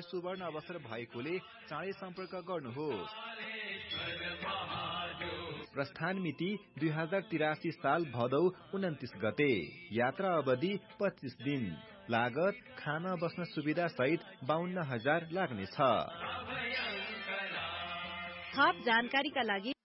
लागि सुवर्ण अवसर भएकोले चाँडै सम्पर्क गर्नुहोस्। प्रस्थान मिति 2083 साल भदौ 29 गते। यात्रा अवधि 25 दिन। लागत खाना बस्न सुविधा सहित 52,000 लाग्नेछ। थप जानकारीका लागि